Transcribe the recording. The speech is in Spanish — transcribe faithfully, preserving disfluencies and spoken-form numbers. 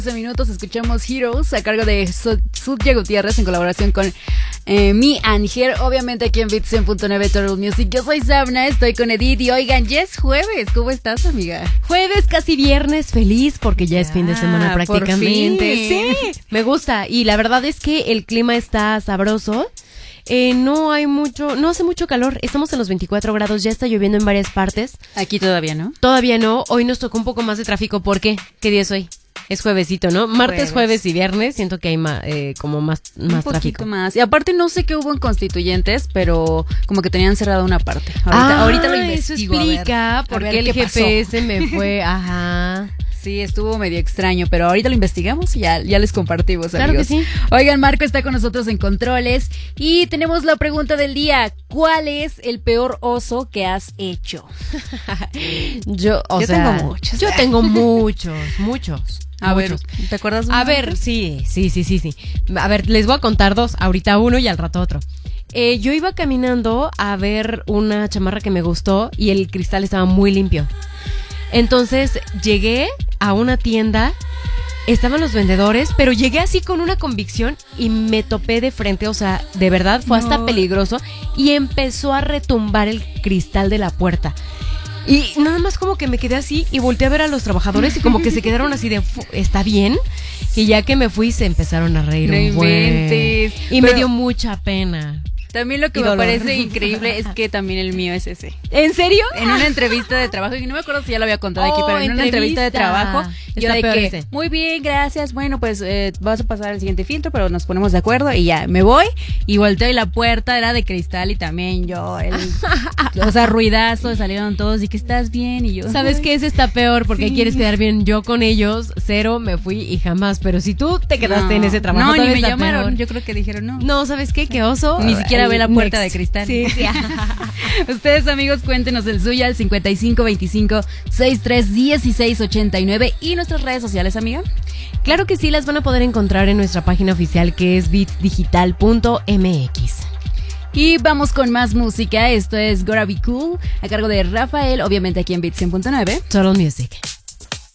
Minutos escuchamos Heroes a cargo de Sudya Gutiérrez en colaboración con eh, Me and Her, obviamente aquí en Beat cien punto nueve Total Music. Yo soy Sabna, estoy con Edith y oigan, ya es jueves. ¿Cómo estás, amiga? Jueves, casi viernes, feliz porque ya, ya es fin de semana prácticamente. Sí, me gusta y la verdad es que el clima está sabroso. Eh, no hay mucho, no hace mucho calor, estamos en los veinticuatro grados, ya está lloviendo en varias partes. Aquí todavía no. Todavía no, hoy nos tocó un poco más de tráfico, ¿por qué? ¿Qué día es hoy? Es juevesito, ¿no? Martes, jueves, jueves y viernes, siento que hay ma, eh, como más, más un tráfico. Más. Y aparte no sé qué hubo en Constituyentes, pero como que tenían cerrado una parte. Ahorita, ah, ahorita lo investigo. Eso explica por qué el G P S me fue, ajá. Sí, estuvo medio extraño, pero ahorita lo investigamos y ya, ya les compartimos, claro amigos. Que sí. Oigan, Marco está con nosotros en controles y tenemos la pregunta del día. ¿Cuál es el peor oso que has hecho? yo, o yo sea, tengo muchos. Yo tengo muchos, muchos. A muchos. ver, ¿te acuerdas? A ver, sí, sí, sí, sí, sí. A ver, les voy a contar dos, ahorita uno y al rato otro. Eh, yo iba caminando a ver una chamarra que me gustó y el cristal estaba muy limpio. Entonces llegué a una tienda, estaban los vendedores, pero llegué así con una convicción y me topé de frente, o sea, de verdad fue no. hasta peligroso y empezó a retumbar el cristal de la puerta. Y nada más como que me quedé así y volteé a ver a los trabajadores y como que se quedaron así de, ¿está bien? Y ya que me fui se empezaron a reír no un inventes, buen. Y pero me dio mucha pena. También lo que y me dolor. parece increíble es que también el mío es ese. ¿En serio? En una entrevista de trabajo, y no me acuerdo si ya lo había contado oh, aquí, pero en una entrevista de trabajo, yo de que, ese. muy bien, gracias, bueno, pues eh, vas a pasar al siguiente filtro, pero nos ponemos de acuerdo y ya, me voy y volteo y la puerta era de cristal y también yo, el, o sea, ruidazo, salieron todos y que estás bien y yo. ¿Sabes qué? Ese está peor porque sí. quieres quedar bien. Yo con ellos, cero, me fui y jamás, pero si tú te quedaste no, en ese trabajo, no, ni me llamaron, peor. Yo creo que dijeron no. No, ¿sabes qué? Qué oso. Ni siquiera ve la puerta next. de cristal. Sí, sí. Ustedes, amigos, cuéntenos el suyo al cincuenta y cinco veinticinco sesenta y tres dieciséis ochenta y nueve y nuestras redes sociales, amiga. Claro que sí, las van a poder encontrar en nuestra página oficial que es beat digital punto m x. Y vamos con más música. Esto es Gotta Be Cool a cargo de Rafael, obviamente aquí en Beat cien punto nueve Total Music.